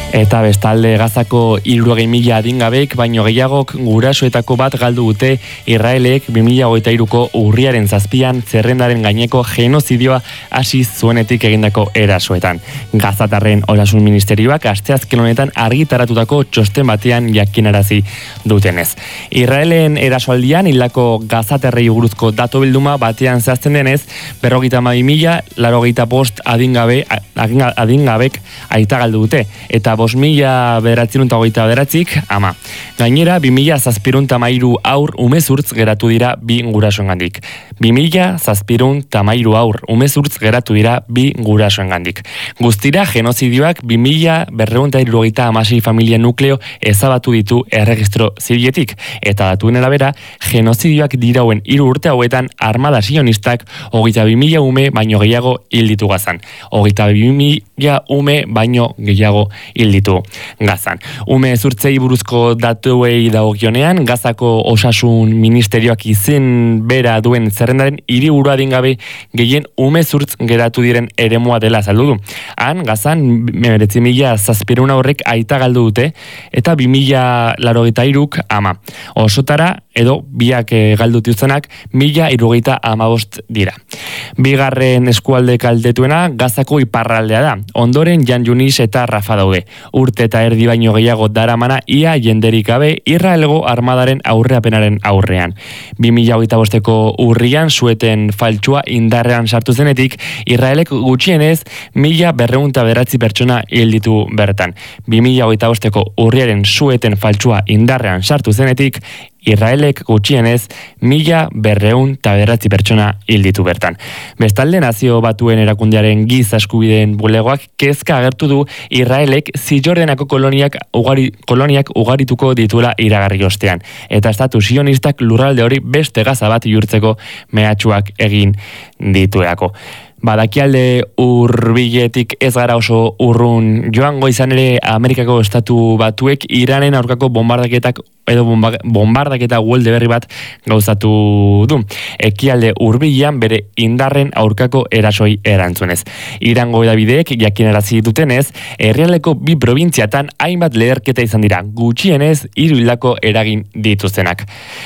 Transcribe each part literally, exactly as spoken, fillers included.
Eta bestalde Gazako hirurogei mila adingabek baino gehiagok gurasoetako bat galdu dute Israelek bi mila hogeita hiruko urriaren zazpian zerrendaren gaineko genozidioa hasi zuenetik egindako erasoetan. Gazatarren osasun ministerioak asteazken honetan argitaratutako txosten batean jakinarazi dutenez. Israelen erasoaldian hildako gazatarrei buruzko datu bilduma batean zehazten denez, berrogeita hamabi mila laurogeita bost adingabe adingabek aita galdu dute eta bost mila bederatzirun eta hogeita bederatzik, ama. Gainera, bi mila zazpirun tamairu aur umezurtz geratu dira bi gurasoengandik. Bi mila zazpirun tamairu aur umezurtz geratu dira bi gurasoengandik. Guztira, genozidioak bi mila berreun eta hirurogeita hamasei familia nukleo ezabatu ditu erregistro zibiletik. Eta datuen arabera, genozidioak dirauen hiru urte hauetan armada sionistak hogeita bi mila ume baino gehiago hilditu Gazan. Hogeita bi mila ume baino gehiago hilditu Gazan. Ume zurtzei buruzko datuei dagokionean, Gazako osasun ministerioak izen bera duen zerrendaren hiriburu adingabe gehien ume zurtz geratu diren eremua dela azaldu du. Han, Gazan, hemeretzi mila zazpirun horrek aita galdu dute, eta bi mila laurogeita hiruk ama. Osotara, edo biak galdu dituztenak, mila hirurogeita hamabost dira. Bigarren eskualde kaltetuena Gazako iparraldea da. Ondoren Jan Yunis eta Rafa daude. Urte eta erdi baino gehiago daramana ia jenderik gabe Israelgo armadaren aurreapenaren aurrean. bi mila hogeita bosteko urrian sueten faltsua indarrean sartu zenetik, Israelek gutxienez mila berrehun eta bederatzi pertsona hil ditu bertan. bi mila hogeita bosteko urriaren sueten faltsua indarrean sartu zenetik, Israelek gutxienez mila berrehun eta bederatzi pertsona hil ditu bertan. Bestalde Nazio Batuen erakundearen giza eskubideen bulegoak kezka agertu du Israelek Zisjordanako koloniak ugari, koloniak ugarituko dituela iragarri ostean. Eta estatu sionistak lurralde hori beste Gaza bat jurtzeko mehatxuak egin dituelako. Badakialde hurbiletik ez gara oso urrun joango, izan ere Amerikako estatu batuek Iranen aurkako bombardaketak edo bombardaketa uholde berri bat gauzatu du. Ekialde hurbilean bere indarren aurkako erasoi erantzunez. Irango edabideek jakinarazi dutenez, herrialdeko bi probintziatan hainbat leherketa izan dira, gutxienez hiru hildako eragin dituztenak.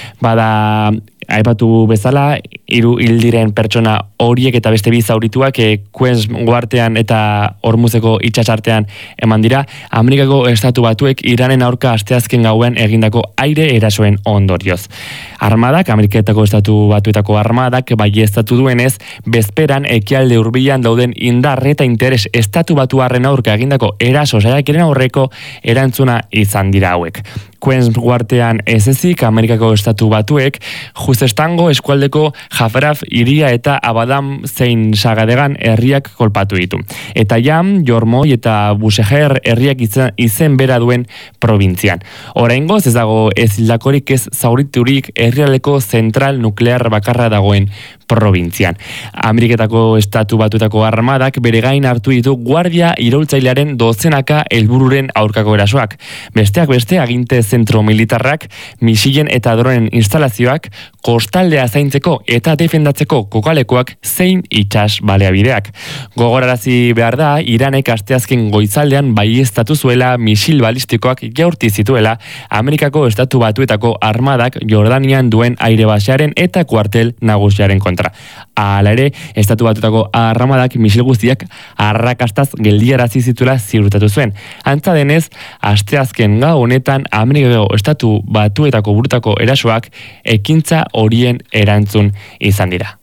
Bada aipatu bezala, hiru hil diren pertsona horiek eta beste bi zaurituak e, Queens Guartean eta Hormuzeko itsasartean eman dira, Amerikako estatu batuek Iranen aurka asteazken gauean egindako aire erasoen ondorioz. Armadak, Ameriketako estatu batuetako armadak baieztatu duenez, bezperan ekialde hurbilan dauden indar eta interes estatu batuarren aurka egindako eraso saiakeren aurreko erantzuna izan dira hauek. Queens Guartean ez ezik, Amerikako estatu batuek, Justestango eskualdeko Jafaraf hiria eta Abadam zein Sagadegan herriak kolpatu ditu. Eta Jam, Jormoi eta Buseher herriak izen, izen bera duen probintzian. Oraingoz ez dago ez hildakorik ez zauriturik herrialdeko zentral nuklear bakarra dagoen probintzian. Ameriketako estatu batuetako armadak bere gain hartu ditu guardia iraultzailearen dozenaka helbururen aurkako erasoak. Besteak beste aginte zentro militarrak, misilen eta dronen instalazioak, kostaldea zaintzeko eta defendatzeko kokalekoak zein itsas baleabideak. Gogorarazi behar da, Iranek asteazken goizaldean baieztatu zuela misil balistikoak jaurti zituela Amerikako estatu batuetako armadak Jordanian duen aire basearen eta kuartel nagusiaren kontra. Hala ere, estatu batuetako armadak misil guztiak arrakastaz geldiarazi zituela ziurtatu zuen. Antza denez, asteazken gau honetan Amerikako estatu batuetako burutako erasoak ekintza horien erantzun izan dira.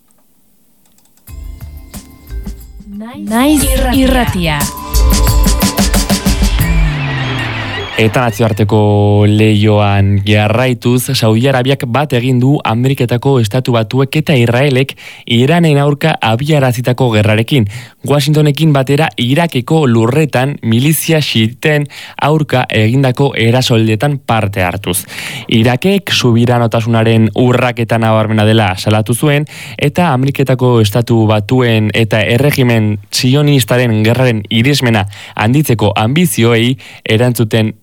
Naiz irratia. Eta nazioarteko leioan jarraituz, Saudi Arabiak bat egin du Ameriketako estatu batuek eta Israelek Iranen aurka abiarazitako gerrarekin. Washingtonekin batera Irakeko lurretan milizia xiiten aurka egindako erasoldetan parte hartuz. Irakek subiranotasunaren urraketan nabarmena dela salatu zuen, eta Ameriketako estatu batuen eta erregimen zionistaren gerraren irismena handitzeko ambizioei erantzuten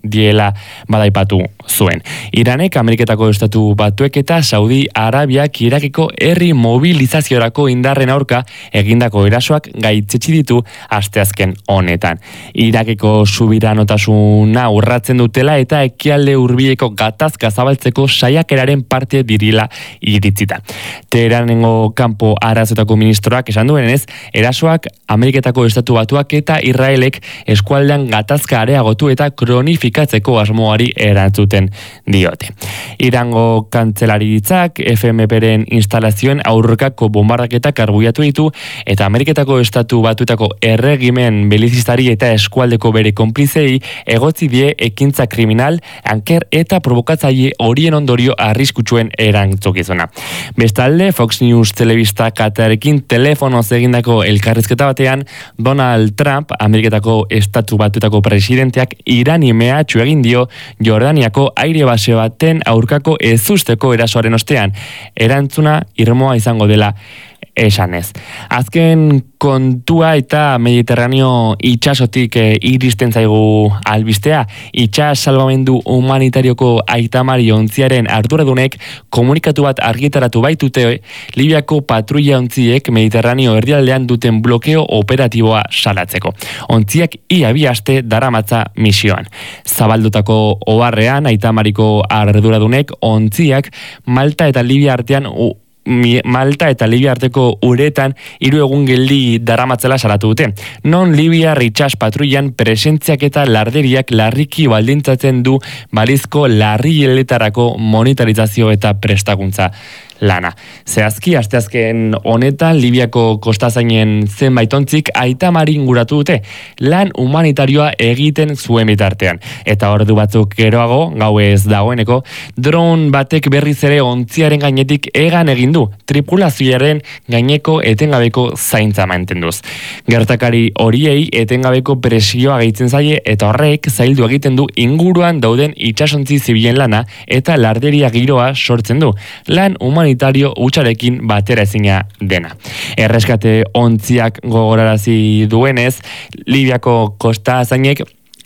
diela badaipatu zuen. Iranek, Ameriketako Estatu Batuek eta Saudi Arabiak Irakeko herri mobilizaziorako indarren aurka egindako erasoak gaitzetsi ditu asteazken honetan. Irakeko subiranotasuna urratzen dutela eta ekialde hurbileko gatazka zabaltzeko saiakeraren parte dirila iritzita. Teheranengo kanpo arazoetako ministroak esan duenez, erasoak Ameriketako Estatu Batuak eta Israelek eskualdean gatazka areagotu eta kronifikatzeko asmoari erantzuten diote. Irango kantzelaritzak F M P-ren instalazioen aurrekako bombardaketak argudiatu ditu eta Ameriketako Estatu Batuetako erregimen belizistari eta eskualdeko bere konplizei egotzi die ekintza kriminal, anker eta provokatzaile horien ondorio arriskutsuen erantzukizuna. Bestalde, Fox News telebista katearekin telefonoz egindako elkarrizketa batean, Donald Trump, Ameriketako Estatu Batuetako presidenteak Irani mehatxu egin dio Jordaniako aire base baten aurkako ezusteko erasoaren ostean, erantzuna irmoa izango dela esanez. Azken kontua eta Mediterraneo itsasotik e, iristen zaigu albistea. Itsas salbamendu humanitarioko aitamari ontziaren arduradunek komunikatu bat argitaratu baitute Libiako patrulla ontziek Mediterraneo erdialdean duten blokeo operatiboa salatzeko. Ontziak ia bi aste daramatza misioan. Zabaldutako oharrean aitamariko arduradunek ontziak Malta eta Libia artean u Malta eta Libia arteko uretan hiru egun geldi daramatzela salatu dute. Non Libia itsas patrullan presentziak eta larderiak larriki baldintzatzen du balizko larrieletarako monitorizazio eta prestakuntza lana. Zehazki, asteazken honetan Libiako kostazainen zenbait ontzik aitamari inguratu dute, lan humanitarioa egiten zuen bitartean. Eta ordu batzuk geroago, gau ez dagoeneko, drone batek berriz ere ontziaren gainetik egan egin du, tripulazioaren gaineko etengabeko zaintza mantenduz. Gertakari horiei etengabeko presioa gehitzen zaie eta horrek zaildu egiten du inguruan dauden itsasontzi zibilen lana eta larderia giroa sortzen du. Lan humanitario hutsarekin batera ezina dena. Erreskate ontziak gogorarazi duenez, Libiako kosta zainek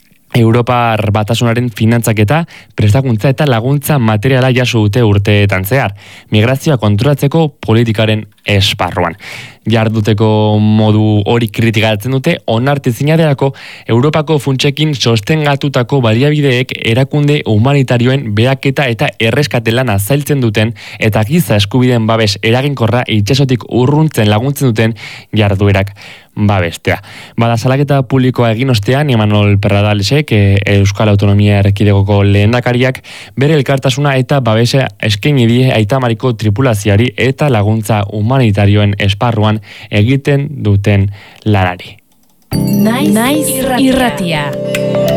Europar Batasunaren finantzaketa, prestakuntza eta laguntza materiala jaso dute urteetan zehar, migrazioa kontrolatzeko politikaren esparruan. Jarduteko modu hori kritikatzen dute onartezina delako Europako funtsekin sostengatutako baliabideek erakunde humanitarioen behaketa eta erreskate lana zailtzen duten eta giza eskubideen babes eraginkorra itsasotik urruntzen laguntzen duten jarduerak babestea. Bada salaketa publikoa egin ostean, Imanol Perradalesek, Euskal Autonomia Erkidegoko lehendakariak, bere elkartasuna eta babesa eskaini die aitamariko tripulazioari eta laguntza humanitarioen esparruan egiten duten lanari. Naiz irratia.